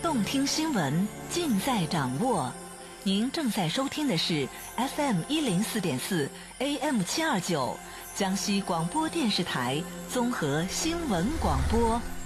动听新闻尽在掌握。您正在收听的是 FM104.4 AM729江西广播电视台综合新闻广播。